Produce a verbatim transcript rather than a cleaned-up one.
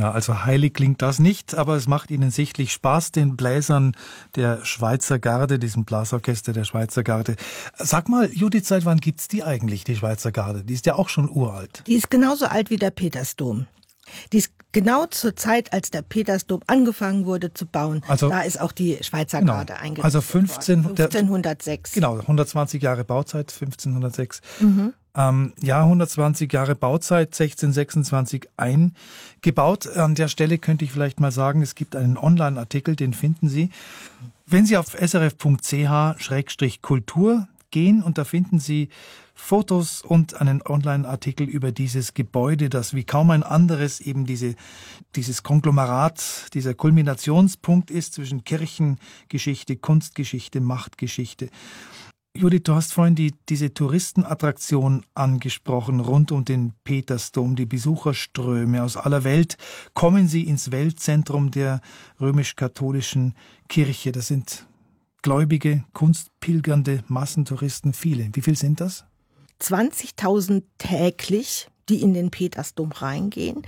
Ja, also heilig klingt das nicht, aber es macht Ihnen sichtlich Spaß, den Bläsern der Schweizer Garde, diesem Blasorchester der Schweizer Garde. Sag mal, Judith, seit wann gibt's die eigentlich, die Schweizer Garde? Die ist ja auch schon uralt. Die ist genauso alt wie der Petersdom. Die ist genau zur Zeit, als der Petersdom angefangen wurde zu bauen. Also, da ist auch die Schweizer genau, Garde eingerichtet also fünfzehn, worden. fünfzehnhundertsechs. Genau, hundertzwanzig Jahre Bauzeit, fünfzehnhundertsechs. Mhm. Ähm, ja, hundertzwanzig Jahre Bauzeit, sechzehnhundertsechsundzwanzig eingebaut. An der Stelle könnte ich vielleicht mal sagen, es gibt einen Online-Artikel, den finden Sie. Wenn Sie auf s r f punkt c h Schrägstrich kultur gehen und da finden Sie Fotos und einen Online-Artikel über dieses Gebäude, das wie kaum ein anderes eben diese, dieses Konglomerat, dieser Kulminationspunkt ist zwischen Kirchengeschichte, Kunstgeschichte, Machtgeschichte. Judith, du hast vorhin die, diese Touristenattraktion angesprochen, rund um den Petersdom, die Besucherströme aus aller Welt. Kommen sie ins Weltzentrum der römisch-katholischen Kirche. Das sind gläubige, kunstpilgernde Massentouristen, viele. Wie viel sind das? zwanzigtausend täglich, die in den Petersdom reingehen.